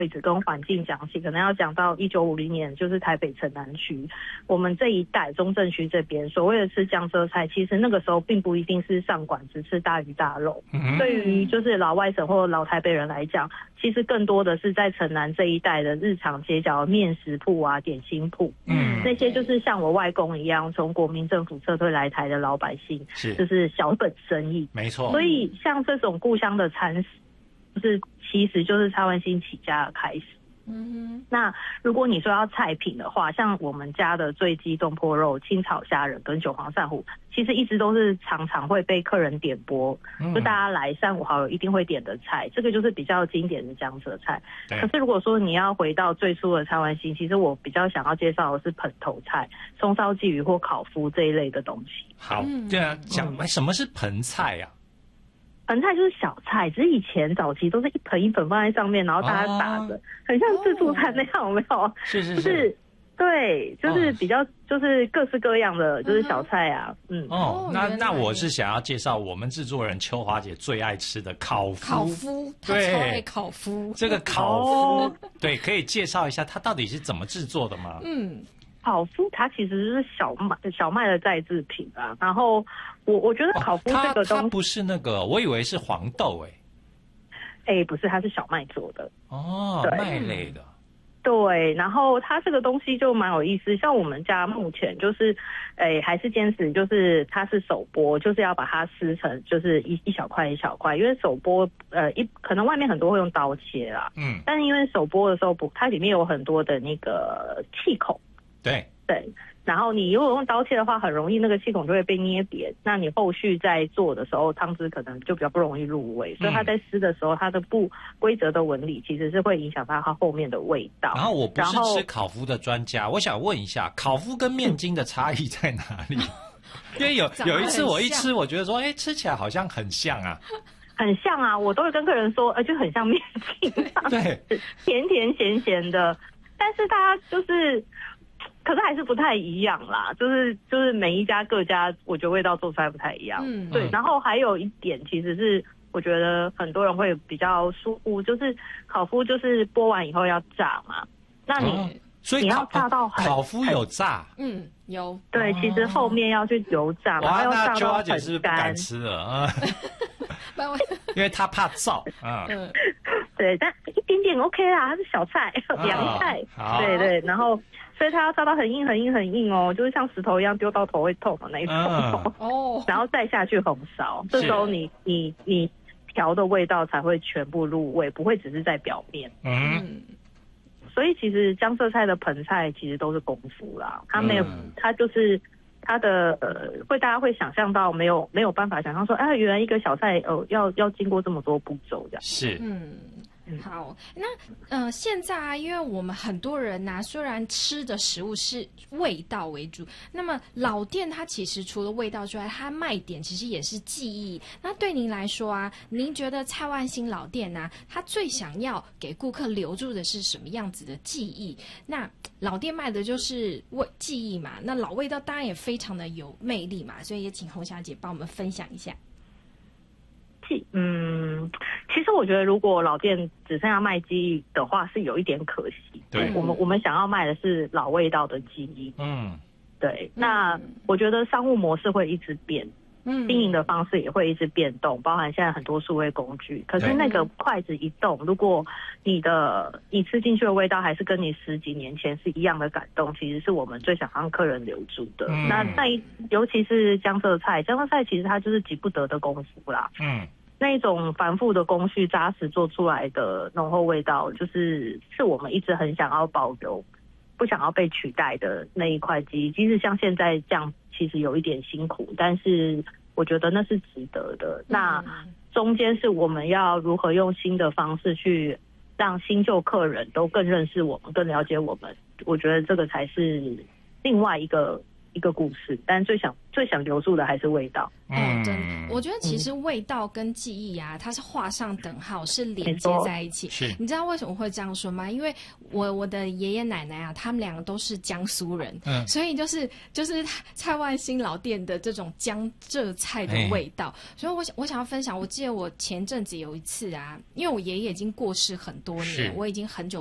位置跟环境讲起，可能要讲到1950年，就是台北城南区，我们这一带中正区这边所谓的吃江浙菜，其实那个时候并不一定是上馆子吃大鱼大肉。对于就是老外省或老台北人来讲，其实更多的是在城南这一带的日常街角面食铺啊、点心铺，那些就是像我外公一样从国民政府撤退来台的老百姓，就是小本生意， 没错。 所以像这种故乡的餐食，就是其实就是蔡万兴起家的开始。那如果你说要菜品的话，像我们家的醉鸡、东坡肉、清炒虾仁跟韭黄鳝糊，其实一直都是常常会被客人点播，就大家来三五好友一定会点的菜，这个就是比较经典的江浙菜。可是如果说你要回到最初的蔡万兴，其实我比较想要介绍的是盆头菜、松烧鲫鱼或烤麸这一类的东西。 好，对啊，讲什么是盆菜呀？ 盆菜就是小菜，只是以前早期都是一盆一盆放在上面，然后大家打着，很像自助餐那样，有没有？是，对，就是比较就是各式各样的就是小菜啊， 那我是想要介绍我们制作人秋华姐最爱吃的烤麸。 烤麸，她超爱烤麸。 这个烤麸，对，可以介绍一下它到底是怎么制作的吗？ 烤麸它其实是小麦的再制品啊，然后我觉得烤麸这个东西， 它不是那个，我以为是黄豆不是，它是小麦做的麦类的。 对，然后它这个东西就蛮有意思，像我们家目前就是还是坚持就是它是手剥，就是要把它撕成就是一小块一小块，因为手剥可能外面很多会用刀切啦，但是因为手剥的时候它里面有很多的那个气孔。对，然后你如果用刀切的话，很容易那个气孔就会被捏扁，那你后续在做的时候，汤汁可能就比较不容易入味，所以它在撕的时候，它的不规则的纹理其实是会影响到它后面的味道。 然后我不是吃烤麸的专家，我想问一下，烤麸跟面筋的差异在哪里？因为有一次我一吃，我觉得说，吃起来好像很像啊。 很像啊，我都会跟客人说，就很像面筋，对，甜甜咸咸的，但是大家就是。可是还是不太一样啦，就是每一家各家，我觉得味道做出来不太一样。对。然后还有一点，其实是我觉得很多人会比较疏忽，就是烤麸就是剥完以后要炸嘛，那所以你要炸到烤麸有炸， 有。 对，其实后面要去油炸，然后要炸到很干。 那秋华姐是不是不敢吃了啊？因为她怕燥啊。 对，但一点点 OK 啦，它是小菜、凉菜，对，然后。所以它要炸到很硬很硬很硬哦，就是像石头一样丢到头会痛的那一种然后再下去红烧，这时候你调的味道才会全部入味，不会只是在表面。所以其实江浙菜的盆菜其实都是功夫啦，它没有，它就是它的大家会想象到没有办法想象说，原来一个小菜要经过这么多步骤这样。 是。 好，那现在啊，因为我们很多人啊，虽然吃的食物是味道为主，那么老店它其实除了味道之外，它卖点其实也是记忆。那对您来说啊，您觉得蔡万兴老店啊，它最想要给顾客留住的是什么样子的记忆？那老店卖的就是记忆嘛，那老味道当然也非常的有魅力嘛，所以也请洪小姐帮我们分享一下。 其实我觉得如果老店只剩下卖记忆的话，是有一点可惜。对，我们想要卖的是老味道的记忆。对。那我觉得商务模式会一直变，经营的方式也会一直变动，包含现在很多数位工具。可是那个筷子一动，如果你吃进去的味道还是跟你10几年前是一样的感动，其实是我们最想让客人留住的。那尤其是江浙菜其实它就是急不得的功夫啦。那一种繁复的工序扎实做出来的浓厚味道，是我们一直很想要保留，不想要被取代的那一块记忆。即使像现在这样，其实有一点辛苦，但是我觉得那是值得的。那中间是我们要如何用新的方式去让新旧客人都更认识我们，更了解我们。我觉得这个才是另外一个一个故事，但最想留住的还是味道。 真的，我觉得其实味道跟记忆啊，它是画上等号，是连接在一起。 是， 你知道为什么会这样说吗？因为我的爷爷奶奶啊，他们两个都是江苏人，所以就是蔡万兴老店的这种江浙菜的味道。所以我想要分享，我记得我前阵子有一次啊，因为我爷爷已经过世很多年，我已经很久